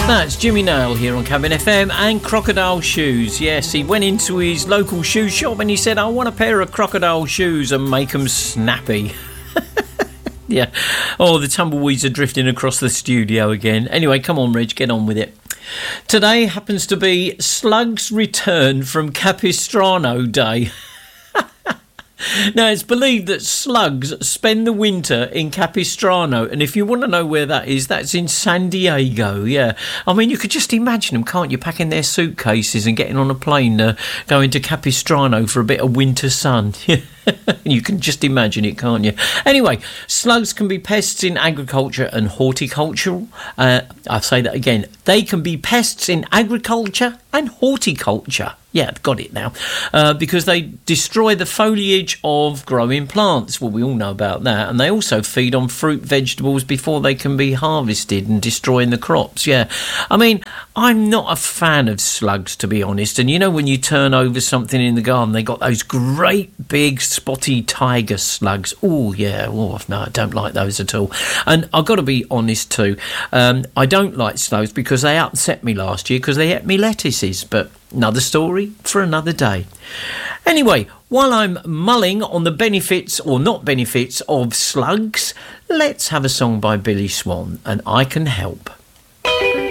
That's Jimmy Nail here on Cabin FM and Crocodile Shoes. Yes, he went into his local shoe shop and he said, I want a pair of crocodile shoes and make them snappy. Yeah. Oh, the tumbleweeds are drifting across the studio again. Anyway, come on, Reg, get on with it. Today happens to be Slug's return from Capistrano Day. Now, it's believed that slugs spend the winter in Capistrano, and if you want to know where that is, that's in San Diego, yeah. I mean, you could just imagine them, can't you, packing their suitcases and getting on a plane, going to Capistrano for a bit of winter sun. You can just imagine it, can't you? Anyway, slugs can be pests in agriculture and horticulture. I'll say that again. They can be pests in agriculture and horticulture. Yeah, got it now. Because they destroy the foliage of growing plants. Well, we all know about that. And they also feed on fruit, vegetables before they can be harvested and destroying the crops. Yeah. I mean, I'm not a fan of slugs, to be honest. And you know, when you turn over something in the garden, they got those great big spotty tiger slugs. Oh, yeah. Oh, no, I don't like those at all. And I've got to be honest too. I don't like slugs because they upset me last year because they ate me lettuces. But another story for another day. Anyway, while I'm mulling on the benefits or not benefits of slugs, let's have a song by Billy Swan, and I Can Help.